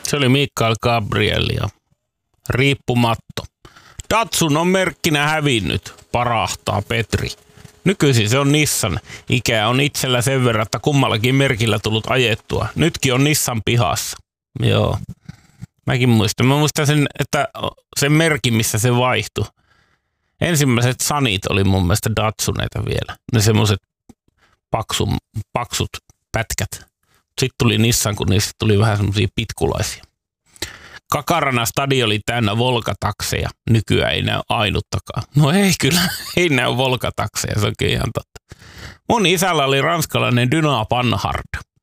Se oli Mikael Gabriel ja riippumatto. Datsun on merkkinä hävinnyt, parahtaa Petri. Nykyisin se on Nissan. Ikää on itsellä sen verran, että kummallakin merkillä tullut ajettua. Nytkin on Nissan pihassa. Joo. Mäkin muistan. Mä muistan sen, että sen merkin, missä se vaihtui. Ensimmäiset Sunit oli mun mielestä Datsuneita vielä. Ne semmoiset paksut pätkät. Sitten tuli Nissan, kun niistä tuli vähän semmoisia pitkulaisia. Kakarana stadion oli täynnä Volkatakseja. Nykyään ei näy ainuttakaan. No ei kyllä, ei näy Volkatakseja, se on kyllä ihan totta. Mun isällä oli ranskalainen Dyna Panhard.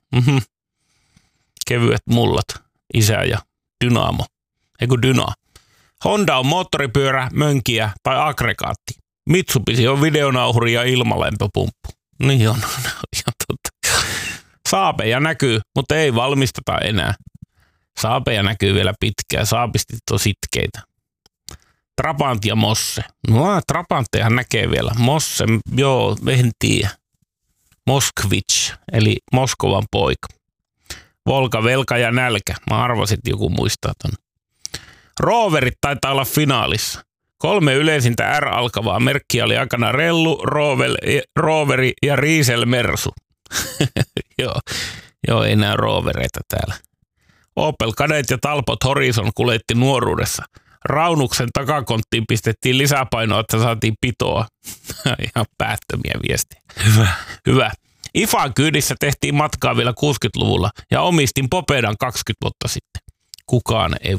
Kevyet mullat, isä ja Dynamo. Eiku Dyna. Honda on moottoripyörä, mönkiä tai aggregaatti. Mitsubishi on videonauhuri ja ilmalämpöpumppu. Niin on, ihan totta. Saapeja näkyy, mutta ei valmisteta enää. Saapeja näkyy vielä pitkään. Saapistit on sitkeitä. Trabant ja Mosse. No, Trabanttejahan näkee vielä. Mosse, joo, en tiedä. Moskvich, eli Moskovan poika. Volka, velka ja nälkä. Mä arvasin, että joku muistaa ton. Roverit taitaa olla finaalissa. 3 yleisintä R-alkavaa merkkiä oli aikana Rellu, Roveri ja Riesel Mersu. Joo, ei näy rovereita täällä. Opel Kadett ja Talbot Horizon kuljetti nuoruudessa. Raunuksen takakonttiin pistettiin lisäpainoa, että saatiin pitoa. Ihan päättömiä viestiä. Hyvä. IFAn kyydissä tehtiin matkaa vielä 60-luvulla ja omistin Popedan 20 vuotta sitten. Kukaan ei